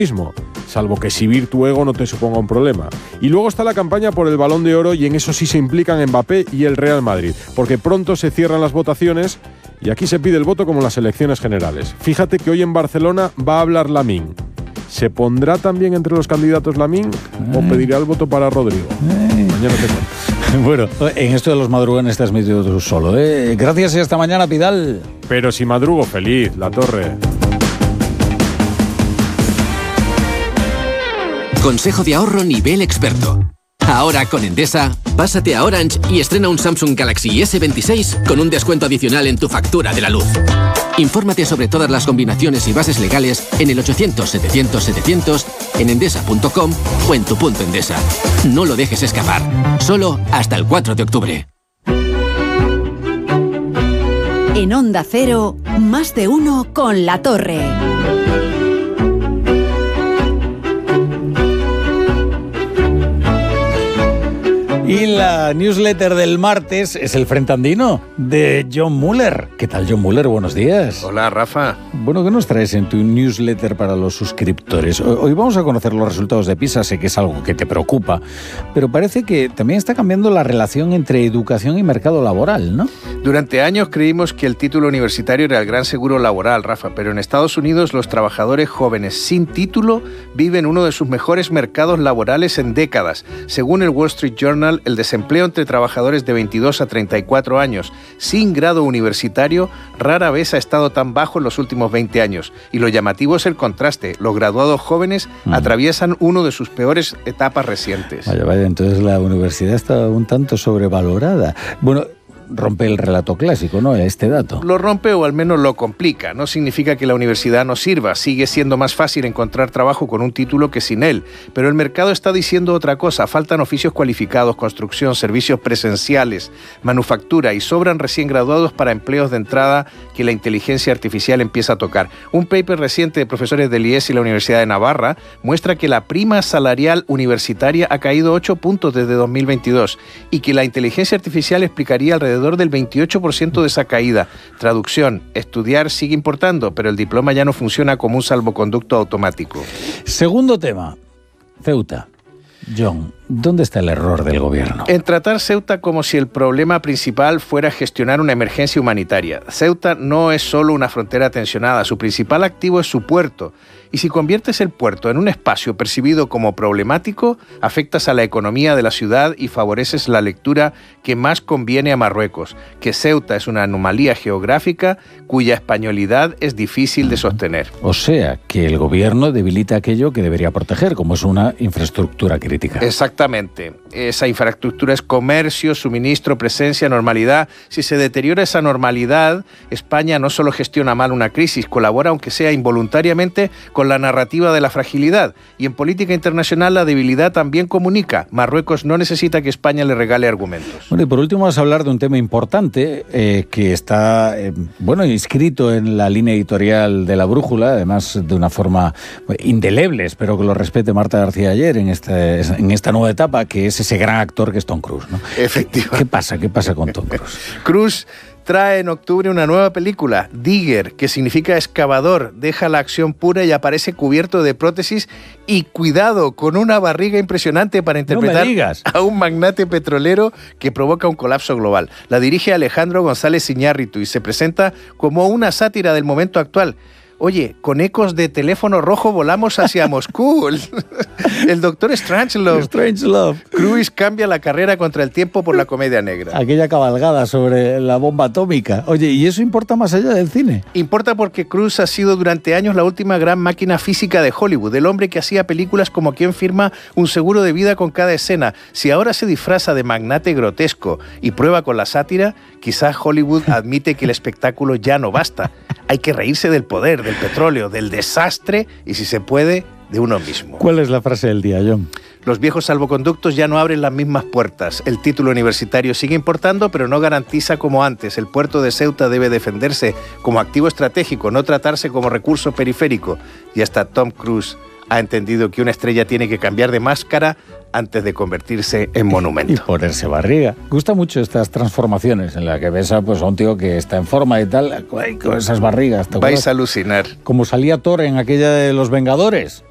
mismo, salvo que si Virtuego no te suponga un problema. Y luego está la campaña por el Balón de Oro, y en eso sí se implican Mbappé y el Real Madrid, porque pronto se cierran las votaciones y aquí se pide el voto como en las elecciones generales. Fíjate que hoy en Barcelona va a hablar Lamine. ¿Se pondrá también entre los candidatos Lamine o pedirá el voto para Rodrigo? Mañana te cuento. Bueno, en esto de los madrugones te has metido tú solo, ¿eh? Gracias y hasta mañana, Pidal. Pero si madrugo feliz, La Torre. Consejo de ahorro nivel experto. Ahora con Endesa, pásate a Orange y estrena un Samsung Galaxy S26 con un descuento adicional en tu factura de la luz. Infórmate sobre todas las combinaciones y bases legales en el 800-700-700, en endesa.com o en tu punto Endesa. No lo dejes escapar. Solo hasta el 4 de octubre. En Onda Cero, más de uno con La Torre. Y la newsletter del martes es el Frente Andino de John Muller. ¿Qué tal, John Muller? Buenos días. Hola, Rafa. Bueno, ¿qué nos traes en tu newsletter para los suscriptores? Hoy vamos a conocer los resultados de PISA, sé que es algo que te preocupa, pero parece que también está cambiando la relación entre educación y mercado laboral, ¿no? Durante años creímos que el título universitario era el gran seguro laboral, Rafa, pero en Estados Unidos los trabajadores jóvenes sin título viven uno de sus mejores mercados laborales en décadas. Según el Wall Street Journal, el desempleo entre trabajadores de 22 a 34 años sin grado universitario rara vez ha estado tan bajo en los últimos 20 años. Y lo llamativo es el contraste. Los graduados jóvenes atraviesan uno de sus peores etapas recientes. Vaya, entonces la universidad está un tanto sobrevalorada. Bueno, rompe el relato clásico, ¿no? Este dato. Lo rompe o al menos lo complica. No significa que la universidad no sirva. Sigue siendo más fácil encontrar trabajo con un título que sin él. Pero el mercado está diciendo otra cosa. Faltan oficios cualificados, construcción, servicios presenciales, manufactura y sobran recién graduados para empleos de entrada que la inteligencia artificial empieza a tocar. Un paper reciente de profesores del IES y la Universidad de Navarra muestra que la prima salarial universitaria ha caído 8 puntos desde 2022 y que la inteligencia artificial explicaría alrededor del 28% de esa caída. Traducción: estudiar sigue importando, pero el diploma ya no funciona como un salvoconducto automático. Segundo tema, Ceuta. John, ¿dónde está el error del gobierno? En tratar Ceuta como si el problema principal fuera gestionar una emergencia humanitaria. Ceuta no es solo una frontera tensionada, su principal activo es su puerto. Y si conviertes el puerto en un espacio percibido como problemático, afectas a la economía de la ciudad y favoreces la lectura que más conviene a Marruecos, que Ceuta es una anomalía geográfica cuya españolidad es difícil de sostener. O sea, que el gobierno debilita aquello que debería proteger, como es una infraestructura crítica. Exactamente. Esa infraestructura es comercio, suministro, presencia, normalidad. Si se deteriora esa normalidad, España no solo gestiona mal una crisis, colabora, aunque sea involuntariamente, con la narrativa de la fragilidad. Y en política internacional la debilidad también comunica. Marruecos no necesita que España le regale argumentos. Bueno, y por último vas a hablar de un tema importante que está, inscrito en la línea editorial de La Brújula, además de una forma indeleble, espero que lo respete Marta García Aller en esta nueva etapa, que es ese gran actor que es Tom Cruise, ¿no? Efectivamente. ¿Qué pasa con Tom Cruise? Cruise trae en octubre una nueva película, Digger, que significa excavador, deja la acción pura y aparece cubierto de prótesis y, cuidado, con una barriga impresionante para interpretar a un magnate petrolero que provoca un colapso global. La dirige Alejandro González Iñárritu y se presenta como una sátira del momento actual. Oye, con ecos de teléfono rojo volamos hacia Moscú. El doctor Strangelove. Cruise cambia la carrera contra el tiempo por la comedia negra. Aquella cabalgada sobre la bomba atómica. Oye, ¿y eso importa más allá del cine? Importa porque Cruise ha sido durante años la última gran máquina física de Hollywood, el hombre que hacía películas como quien firma un seguro de vida con cada escena. Si ahora se disfraza de magnate grotesco y prueba con la sátira, quizás Hollywood admite que el espectáculo ya no basta. Hay que reírse del poder, del petróleo, del desastre y, si se puede, de uno mismo. ¿Cuál es la frase del día, John? Los viejos salvoconductos ya no abren las mismas puertas. El título universitario sigue importando, pero no garantiza como antes. El puerto de Ceuta debe defenderse como activo estratégico, no tratarse como recurso periférico. Y hasta Tom Cruise ha entendido que una estrella tiene que cambiar de máscara antes de convertirse en monumento. Y ponerse barriga. Gusta mucho estas transformaciones en las que ves a un tío que está en forma y tal, con esas barrigas. Vais a alucinar. Como salía Thor en aquella de Los Vengadores.